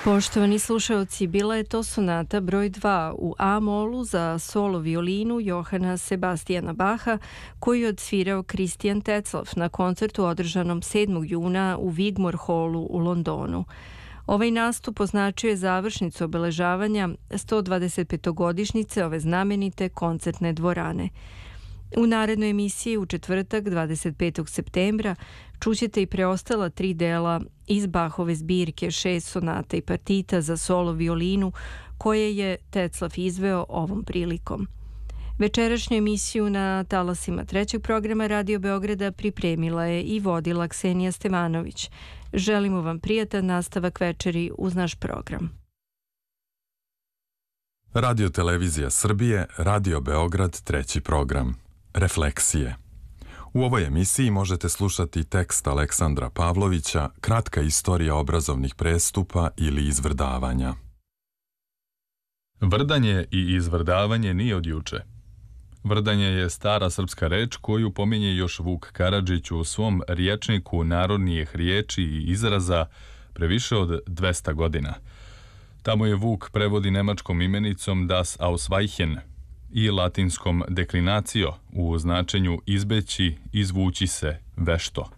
Poštovani slušaoci, bila je to sonata broj 2 u A-molu za solo violinu Johana Sebastijana Bacha, koju je odsvirao Christian Tetzlaff na koncertu održanom 7. juna u Wigmore Hallu u Londonu. Ovaj nastup označio je završnicu obeležavanja 125-godišnjice ove znamenite koncertne dvorane. U narednoj emisiji u četvrtak 25. septembra čućete i preostala 3 dela iz Bachove zbirke 6 sonata i partita za solo violinu koje je Tetzlaff izveo ovom prilikom. Večerašnju emisiju na talasima 3. programa Radio Beograda pripremila je i vodila Ksenija Stevanović. Želimo vam prijatan nastavak večeri uz naš program. Radio Televizija Srbije, Radio Beograd, 3. program. Refleksije. U ovoj emisiji možete slušati tekst Aleksandra Pavlovića, kratka istorija obrazovnih prestupa ili izvrdavanja. Vrdanje i izvrdavanje nije od juče. Vrdanje je stara srpska reč koju pominje još Vuk Karadžić u svom rječniku narodnijih riječi i izraza previše od 200 godina. Tamo je Vuk prevodi nemačkom imenicom das Ausweichen i latinskom deklinacio u značenju izbeći, izvući se, vešto.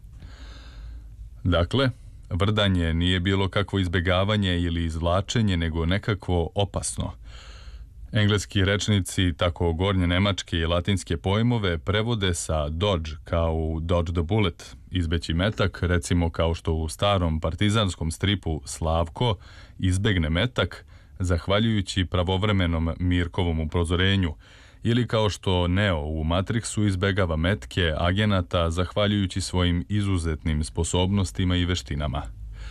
Dakle, vrdanje nije bilo kakvo izbegavanje ili izvlačenje, nego nekakvo opasno. Engleski rečnici tako gornje nemačke i latinske pojmove prevode sa dodge kao u dodge the bullet, izbeći metak, recimo kao što u starom partizanskom stripu Slavko izbegne metak, zahvaljujući pravovremenom Mirkovom upozorenju, ili kao što Neo u Matrixu izbegava metke agenata zahvaljujući svojim izuzetnim sposobnostima i veštinama.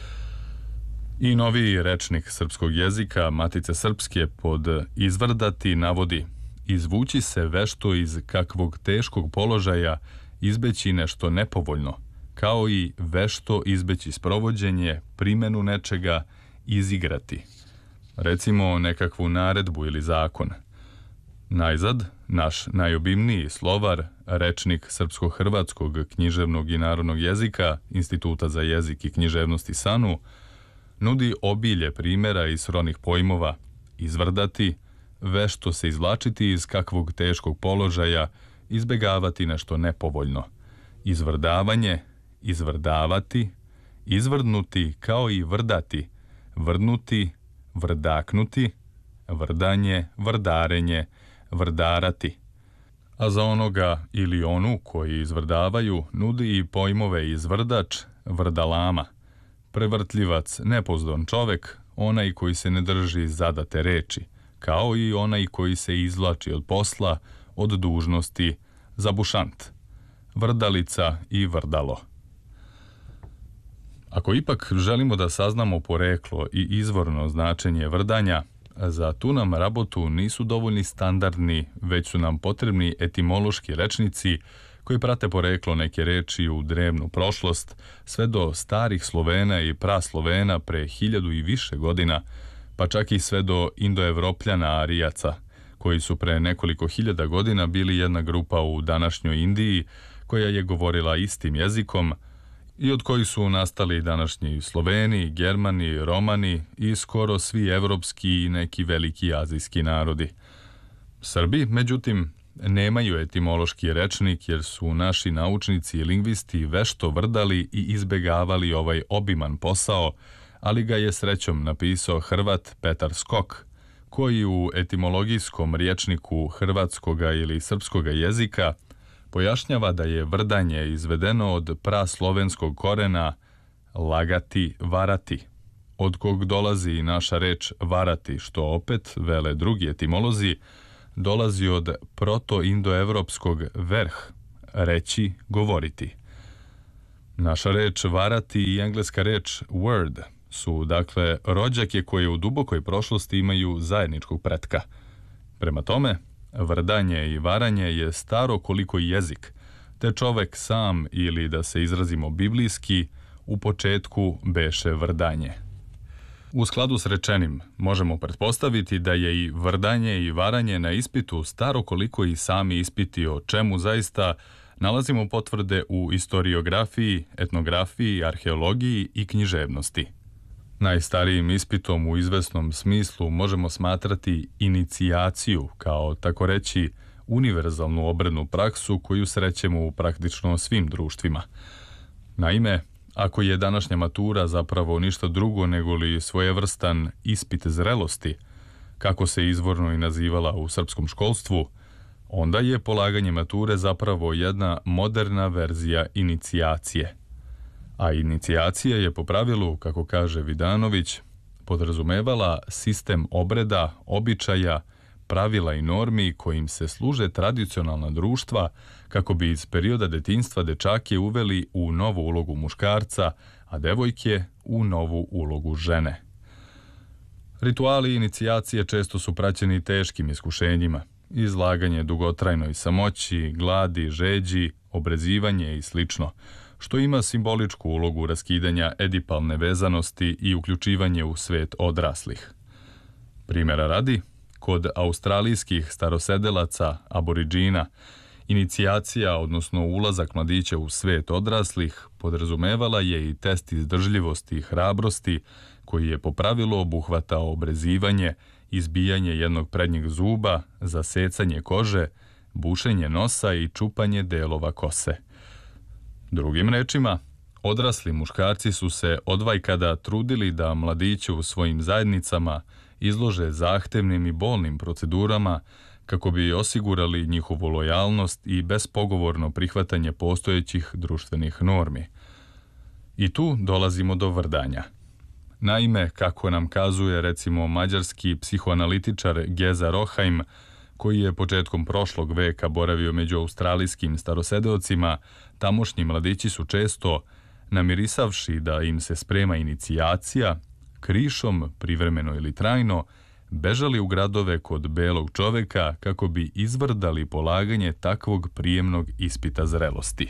I noviji rečnik srpskog jezika, Matice srpske, pod izvrdati navodi izvući se vešto iz kakvog teškog položaja, izbeći nešto nepovoljno, kao i vešto izbeći sprovođenje, primjenu nečega, izigrati. Recimo nekakvu naredbu ili zakon. Najzad, naš najobimniji slovar, rečnik srpsko-hrvatskog književnog i narodnog jezika, Instituta za jezik i književnost i SANU, nudi obilje primjera iz srodnih pojmova izvrdati, vešto se izvlačiti iz kakvog teškog položaja, izbegavati nešto nepovoljno, izvrdavanje, izvrdavati, izvrdnuti kao i vrdati, vrdnuti, vrdaknuti, vrdanje, vrdarenje, vrdarati. A za onoga ili onu koji izvrdavaju nudi i pojmove izvrdač, vrdalama, prevrtljivac, nepozdan čovek, onaj koji se ne drži zadate reči, kao i onaj koji se izvlači od posla, od dužnosti, zabušant, vrdalica i vrdalo. Ako ipak želimo da saznamo poreklo i izvorno značenje vrdanja, za tu nam rabotu nisu dovoljni standardni, već su nam potrebni etimološki rečnici koji prate poreklo neke reči u drevnu prošlost, sve do starih Slovena i praslovena pre 1000 i više godina, pa čak i sve do indoevropljana Arijaca, koji su pre nekoliko hiljada godina bili jedna grupa u današnjoj Indiji koja je govorila istim jezikom i od kojih su nastali današnji Sloveni, Germani, Romani i skoro svi evropski i neki veliki azijski narodi. Srbi, međutim, nemaju etimološki rečnik jer su naši naučnici i lingvisti vešto vrdali i izbegavali ovaj obiman posao, ali ga je srećom napisao Hrvat Petar Skok, koji u etimologijskom rječniku hrvatskoga ili srpskoga jezika pojašnjava da je vrdanje izvedeno od praslovenskog korena lagati, varati, od kog dolazi i naša reč varati, što opet, vele drugi etimolozi, dolazi od proto-indoevropskog verh, reći, govoriti. Naša reč varati i engleska reč word su, dakle, rođake koje u dubokoj prošlosti imaju zajedničkog pretka. Prema tome, vrdanje i varanje je staro koliko i jezik, te čovek sam, ili da se izrazimo biblijski, u početku beše vrdanje. U skladu s rečenim, možemo pretpostaviti da je i vrdanje i varanje na ispitu staro koliko i sami ispiti, o čemu zaista nalazimo potvrde u istoriografiji, etnografiji, arheologiji i književnosti. Najstarijim ispitom u izvesnom smislu možemo smatrati inicijaciju kao, tako reći, univerzalnu obrednu praksu koju srećemo u praktično svim društvima. Naime, ako je današnja matura zapravo ništa drugo nego li svojevrstan ispit zrelosti, kako se izvorno i nazivala u srpskom školstvu, onda je polaganje mature zapravo jedna moderna verzija inicijacije. A inicijacija je po pravilu, kako kaže Vidanović, podrazumevala sistem obreda, običaja, pravila i normi kojim se služe tradicionalna društva kako bi iz perioda detinjstva dečake uveli u novu ulogu muškarca, a devojke u novu ulogu žene. Rituali inicijacije često su praćeni teškim iskušenjima, izlaganje dugotrajnoj samoći, gladi, žeđi, obrezivanje i slično, što ima simboličku ulogu raskidanja edipalne vezanosti i uključivanje u svet odraslih. Primjera radi, kod australijskih starosedelaca, aboriđina, inicijacija, odnosno ulazak mladića u svet odraslih, podrazumevala je i test izdržljivosti i hrabrosti, koji je po pravilu obuhvatao obrezivanje, izbijanje jednog prednjeg zuba, zasecanje kože, bušenje nosa i čupanje delova kose. Drugim rečima, odrasli muškarci su se odvajkada trudili da mladiće u svojim zajednicama izlože zahtevnim i bolnim procedurama kako bi osigurali njihovu lojalnost i bespogovorno prihvatanje postojećih društvenih normi. I tu dolazimo do vrdanja. Naime, kako nam kazuje recimo mađarski psihoanalitičar Geza Roheim, koji je početkom prošlog veka boravio među australijskim starosedeocima, tamošnji mladići su često, namirisavši da im se sprema inicijacija, krišom, privremeno ili trajno, bežali u gradove kod belog čoveka kako bi izvrdali polaganje takvog prijemnog ispita zrelosti.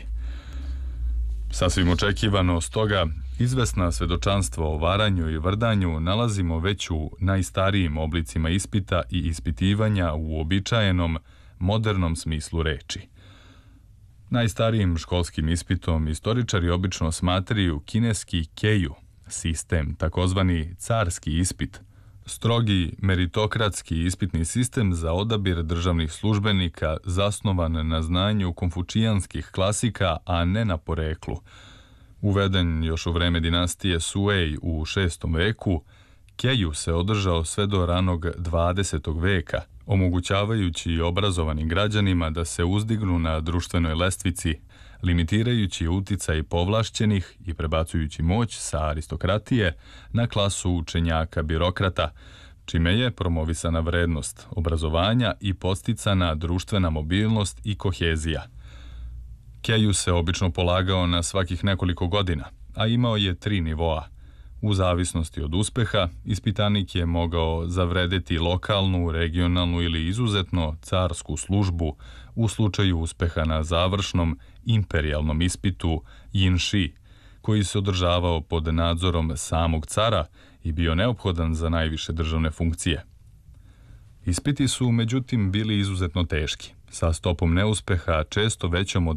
Sasvim očekivano, stoga, izvesna svedočanstva o varanju i vrdanju nalazimo već u najstarijim oblicima ispita i ispitivanja u uobičajenom, modernom smislu reči. Najstarijim školskim ispitom istoričari obično smatraju kineski keju, sistem, takozvani carski ispit, strogi meritokratski ispitni sistem za odabir državnih službenika zasnovan na znanju konfučijanskih klasika, a ne na poreklu. Uveden još u vreme dinastije Sui u 6. veku, keju se održao sve do ranog 20. veka, omogućavajući obrazovanim građanima da se uzdignu na društvenoj lestvici, limitirajući uticaj povlašćenih i prebacujući moć sa aristokratije na klasu učenjaka birokrata, čime je promovisana vrednost obrazovanja i podsticana društvena mobilnost i kohezija. Keju se obično polagao na svakih nekoliko godina, a imao je 3 nivoa. U zavisnosti od uspeha, ispitanik je mogao zavredeti lokalnu, regionalnu ili izuzetno carsku službu u slučaju uspeha na završnom imperijalnom ispitu Yinshi, koji se održavao pod nadzorom samog cara i bio neophodan za najviše državne funkcije. Ispiti su, međutim, bili izuzetno teški, sa stopom neuspeha često većom od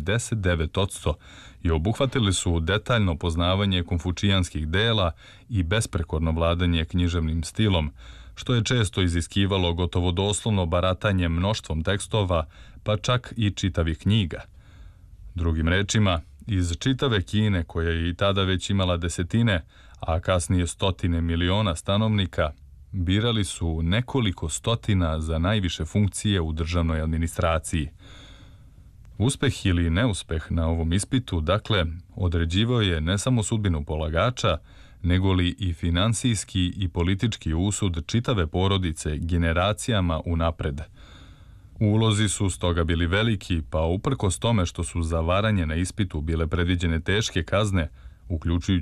99% i obuhvatili su detaljno poznavanje konfučijanskih dela i besprekorno vladanje književnim stilom, što je često iziskivalo gotovo doslovno baratanje mnoštvom tekstova, pa čak i čitavih knjiga. Drugim rečima, iz čitave Kine, koja je i tada već imala desetine, a kasnije stotine miliona stanovnika, birali su nekoliko stotina za najviše funkcije u državnoj administraciji. Uspeh ili neuspeh na ovom ispitu, dakle, određivao je ne samo sudbinu polagača, nego li i finansijski i politički usud čitave porodice generacijama unapred. Ulozi su stoga bili veliki, pa uprkos tome što su za varanje na ispitu bile predviđene teške kazne, uključujući